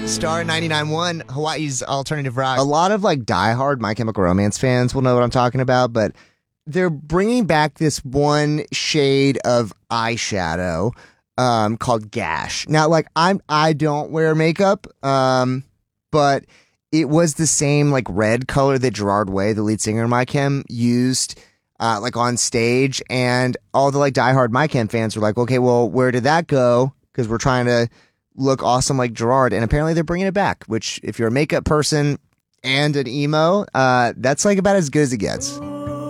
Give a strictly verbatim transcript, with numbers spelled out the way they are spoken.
Star ninety-nine point one, Hawaii's alternative rock. A lot of like diehard My Chemical Romance fans will know what I'm talking about, but they're bringing back this one shade of eyeshadow um, called Gash. Now, like I'm, I don't wear makeup, um, but it was the same like red color that Gerard Way, the lead singer of My Chem, used uh, like on stage, and all the like diehard My Chem fans were like, okay, well, where did that go? Because we're trying to look awesome like Gerard, and apparently they're bringing it back, which if you're a makeup person and an emo, uh, that's like about as good as it gets.